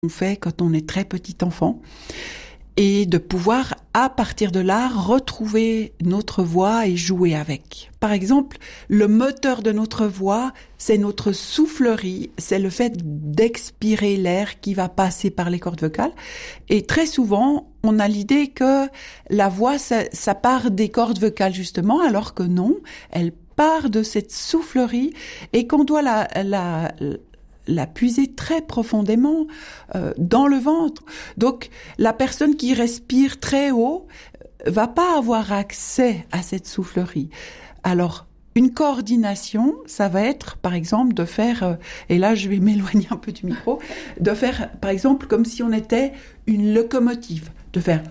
On fait quand on est très petit enfant et de pouvoir, à partir de là, retrouver notre voix et jouer avec. Par exemple, le moteur de notre voix, c'est notre soufflerie, c'est le fait d'expirer l'air qui va passer par les cordes vocales. Et très souvent, on a l'idée que la voix, ça part des cordes vocales justement, alors que non, elle part de cette soufflerie et qu'on doit la puiser très profondément dans le ventre. Donc, la personne qui respire très haut va pas avoir accès à cette soufflerie. Alors, une coordination, ça va être, par exemple, de faire, et là je vais m'éloigner un peu du micro, de faire, par exemple, comme si on était une locomotive, de faire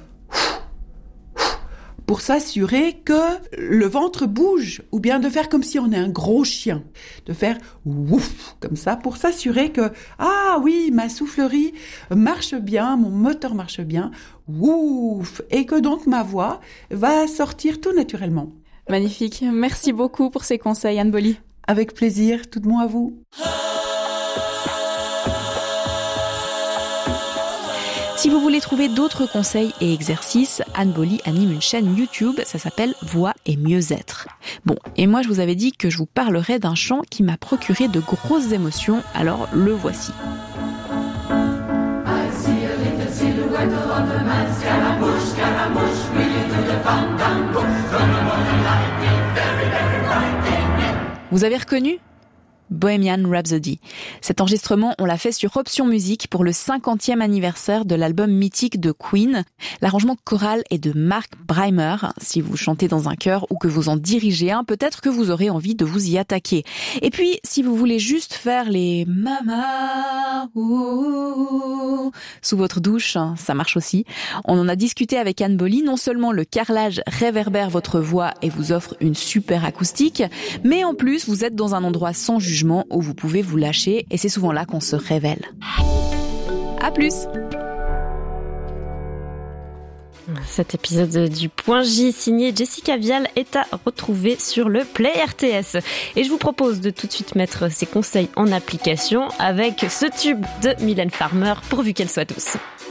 pour s'assurer que le ventre bouge, ou bien de faire comme si on est un gros chien, de faire ouf, comme ça, pour s'assurer que, ah oui, ma soufflerie marche bien, mon moteur marche bien, ouf, et que donc ma voix va sortir tout naturellement. Magnifique, merci beaucoup pour ces conseils, Anne Boly. Avec plaisir, tout de bon à vous. Si vous voulez trouver d'autres conseils et exercices, Anne Boly anime une chaîne YouTube, ça s'appelle Voix et mieux-être. Bon, et moi je vous avais dit que je vous parlerais d'un chant qui m'a procuré de grosses émotions, alors le voici. Vous avez reconnu ? Bohemian Rhapsody. Cet enregistrement, on l'a fait sur Option Musique pour le 50e anniversaire de l'album mythique de Queen. L'arrangement choral est de Mark Brymer. Si vous chantez dans un chœur ou que vous en dirigez un, peut-être que vous aurez envie de vous y attaquer. Et puis, si vous voulez juste faire les mama sous votre douche, ça marche aussi. On en a discuté avec Anne Boly. Non seulement le carrelage réverbère votre voix et vous offre une super acoustique, mais en plus, vous êtes dans un endroit sans jugement où vous pouvez vous lâcher et c'est souvent là qu'on se révèle. À plus! Cet épisode du Point J signé Jessica Vial est à retrouver sur le Play RTS. Et je vous propose de tout de suite mettre ces conseils en application avec ce tube de Mylène Farmer pourvu qu'elle soit douce.